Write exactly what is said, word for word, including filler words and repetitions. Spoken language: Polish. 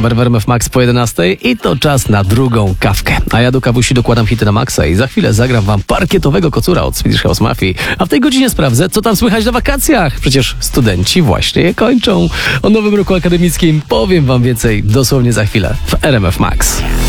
numer w R M F Max po jedenastej i to czas na drugą kawkę. A ja do kawusi dokładam hity na maksa i za chwilę zagram wam parkietowego kocura od Swedish House Mafii. A w tej godzinie sprawdzę, co tam słychać na wakacjach. Przecież studenci właśnie je kończą. O nowym roku akademickim powiem wam więcej dosłownie za chwilę w R M F Max.